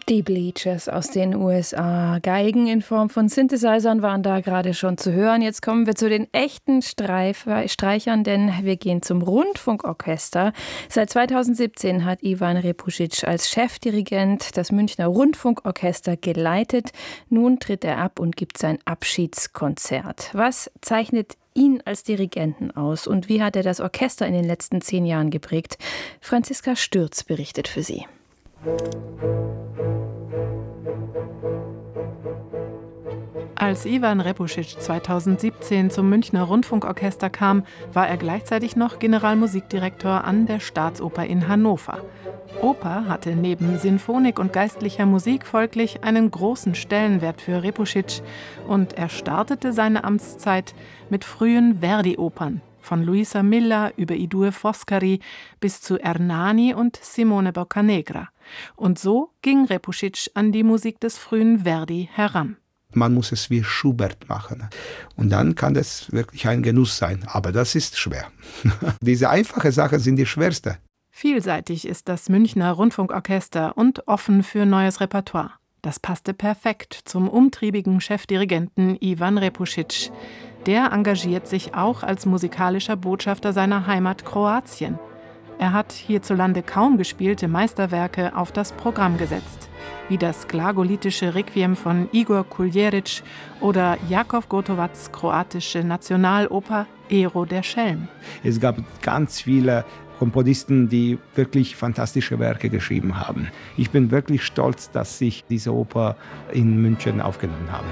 Die Bleachers aus den USA. Geigen in Form von Synthesizern waren da gerade schon zu hören. Jetzt kommen wir zu den echten Streichern, denn wir gehen zum Rundfunkorchester. Seit 2017 hat Ivan Repušić als Chefdirigent das Münchner Rundfunkorchester geleitet. Nun tritt er ab und gibt sein Abschiedskonzert. Was zeichnet ihn als Dirigenten aus und wie hat er das Orchester in den letzten 10 Jahren geprägt? Franziska Stürz berichtet für Sie. Als Ivan Repušić 2017 zum Münchner Rundfunkorchester kam, war er gleichzeitig noch Generalmusikdirektor an der Staatsoper in Hannover. Oper hatte neben Sinfonik und geistlicher Musik folglich einen großen Stellenwert für Repušić und er startete seine Amtszeit mit frühen Verdi-Opern, von Luisa Miller über I Due Foscari bis zu Ernani und Simone Boccanegra. Und so ging Repušić an die Musik des frühen Verdi heran. Man muss es wie Schubert machen. Und dann kann das wirklich ein Genuss sein. Aber das ist schwer. Diese einfachen Sachen sind die schwerste. Vielseitig ist das Münchner Rundfunkorchester und offen für neues Repertoire. Das passte perfekt zum umtriebigen Chefdirigenten Ivan Repušić. Der engagiert sich auch als musikalischer Botschafter seiner Heimat Kroatien. Er hat hierzulande kaum gespielte Meisterwerke auf das Programm gesetzt, wie das glagolitische Requiem von Igor Kuljeritsch oder Jakov Gotovacs kroatische Nationaloper Ero der Schelm. Es gab ganz viele Komponisten, die wirklich fantastische Werke geschrieben haben. Ich bin wirklich stolz, dass ich diese Oper in München aufgenommen habe.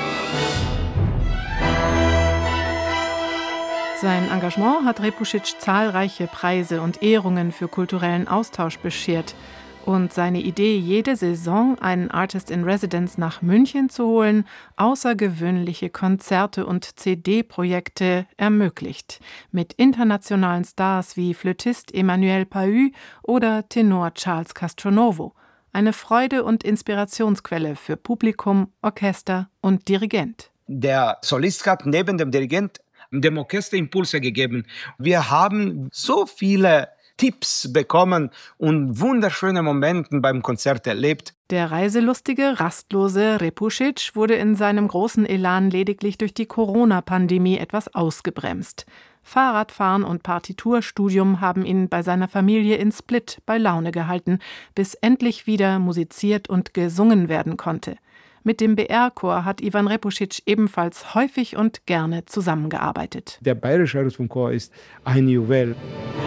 Sein Engagement hat Repušić zahlreiche Preise und Ehrungen für kulturellen Austausch beschert. Und seine Idee, jede Saison einen Artist in Residence nach München zu holen, außergewöhnliche Konzerte und CD-Projekte ermöglicht. Mit internationalen Stars wie Flötist Emmanuel Pahud oder Tenor Charles Castronovo. Eine Freude und Inspirationsquelle für Publikum, Orchester und Dirigent. Der Solist hat neben dem Dirigent dem Orchester Impulse gegeben. Wir haben so viele Tipps bekommen und wunderschöne Momente beim Konzert erlebt. Der reiselustige, rastlose Repušić wurde in seinem großen Elan lediglich durch die Corona-Pandemie etwas ausgebremst. Fahrradfahren und Partiturstudium haben ihn bei seiner Familie in Split bei Laune gehalten, bis endlich wieder musiziert und gesungen werden konnte. Mit dem BR-Chor hat Ivan Repušić ebenfalls häufig und gerne zusammengearbeitet. Der Bayerische Rundfunkchor ist ein Juwel.